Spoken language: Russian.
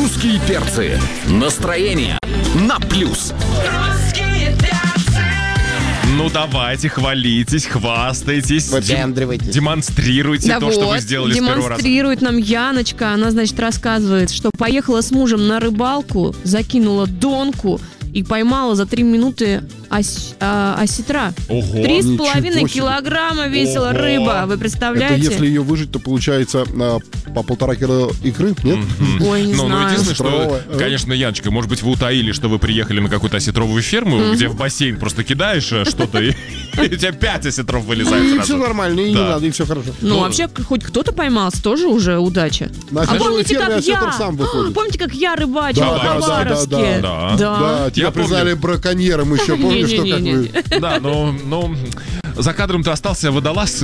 Русские перцы. Настроение на плюс. Ну давайте, хвалитесь, хвастайтесь, Выпендривайтесь. демонстрируйте Да то, вот, что вы сделали с первого раза. демонстрирует нам Яночка. Она, значит, рассказывает, что поехала с мужем на рыбалку, закинула донку и поймала за 3 минуты осетра. Ого. 3,5 Ничего себе. килограмма весила Ого. рыба. Вы Это представляете? если ее выжить, то получается по 1,5 кило икры, нет? Ой, не Ну, знаю. единственное, что, Здорово. конечно, Яночка, может быть, вы утаили, что вы приехали на какую-то осетровую ферму, где в бассейн просто кидаешь что-то, и у тебя 5 осетров вылезает И сразу. все нормально, и не Да. надо, и все хорошо. Ну, вообще, хоть кто-то поймался, тоже уже удача. На А осетровой помните, ферме как осетр я? сам выходит. Помните, как я рыбачила Да, в да, да, Хабаровске? да, Да, тебя Я помню. признали браконьером еще, помнишь, что как Не-не-не-не. вы... Да, но за кадром ты остался водолаз,